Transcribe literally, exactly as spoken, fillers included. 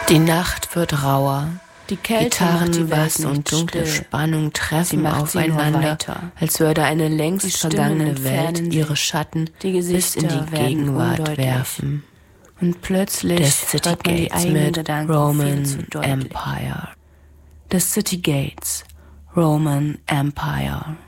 Die Nacht wird rauer. Die Gitarrenbass und dunkle still. Spannung treffen aufeinander, als würde eine längst vergangene Welt ihre Schatten bis in die Gegenwart werfen. Und plötzlich das City Gates mit Gedanken Roman Empire. Das City Gates, Roman Empire.